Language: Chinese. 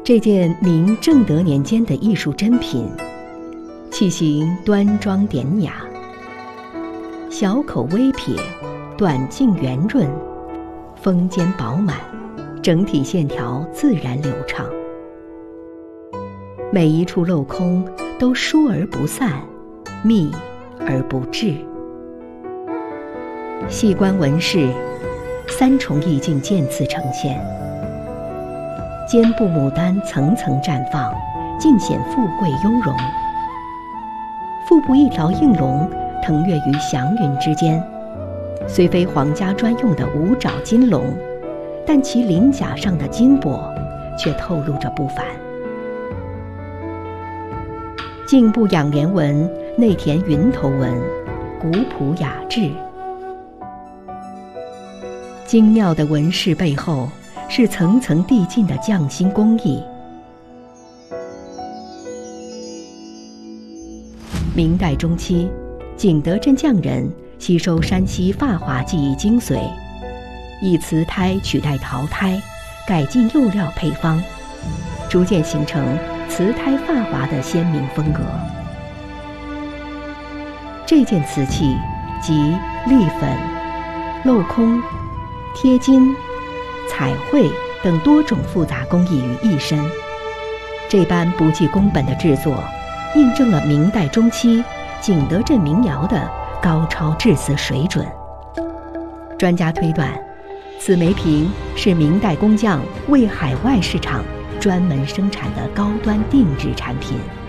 这件明正德年间的艺术珍品，器形端庄典雅，小口微撇，短径圆润，峰尖饱满，整体线条自然流畅。每一处镂空都疏而不散，密而不滞。细观纹饰，三重意境渐次呈现。肩部牡丹层层绽放，尽显富贵雍容。腹部一条应龙腾跃于祥云之间，虽非皇家专用的五爪金龙，但其鳞甲上的金箔却透露着不凡。颈部仰莲纹内填云头纹，古朴雅致。精妙的纹饰背后是层层递进的匠心工艺。明代中期，景德镇匠人吸收山西发华技艺精髓，以瓷胎取代陶胎，改进釉料配方，逐渐形成瓷胎发华的鲜明风格。这件瓷器集立粉、镂空、贴金、彩绘等多种复杂工艺于一身，这般不计工本的制作，印证了明代中期景德镇民窑的高超制瓷水准。专家推断，此梅瓶是明代工匠为海外市场专门生产的高端定制产品。